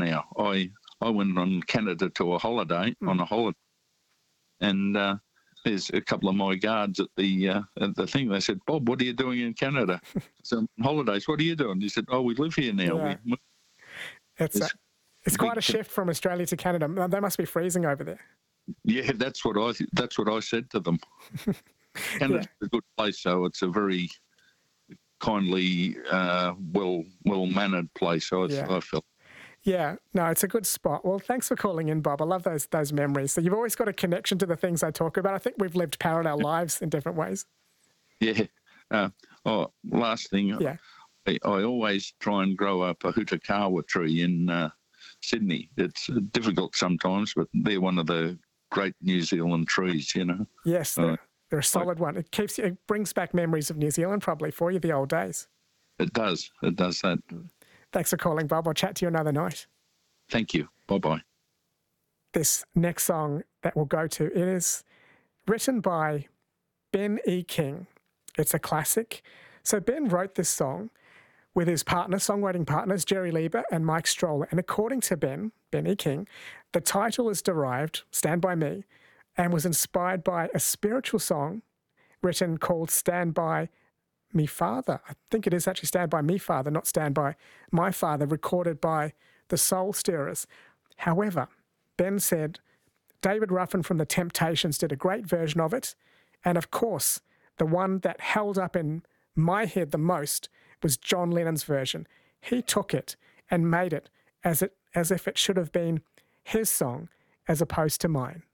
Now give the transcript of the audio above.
now. I went on Canada to a holiday, and there's a couple of my guards at the thing. They said, "Bob, what are you doing in Canada?" So on holidays, what are you doing? He said, "Oh, we live here now." Yeah. It's quite a shift from Australia to Canada. They must be freezing over there. Yeah, that's what I said to them. Canada's a good place, so it's a very kindly, well-mannered place. I felt. Yeah, no, it's a good spot. Well, thanks for calling in, Bob. I love those memories. So you've always got a connection to the things I talk about. I think we've lived parallel lives in different ways. Yeah. Last thing. Yeah. I always try and grow up a Hutakawa tree in Sydney. It's difficult sometimes, but they're one of the great New Zealand trees, you know. Yes, they're a solid one. It brings back memories of New Zealand probably for you, the old days. It does that. Thanks for calling, Bob. I'll chat to you another night. Thank you. Bye-bye. This next song that we'll go to, it is written by Ben E. King. It's a classic. So Ben wrote this song with his songwriting partners, Jerry Lieber and Mike Stroller. And according to Ben E. King, the title is derived, Stand By Me, and was inspired by a spiritual song written called Stand By Me Father. I think it is actually Stand By Me Father, not Stand By My Father, recorded by the Soul Stirrers. However, Ben said David Ruffin from The Temptations did a great version of it. And of course, the one that held up in my head the most was John Lennon's version. He took it and made it as if it should have been his song as opposed to mine.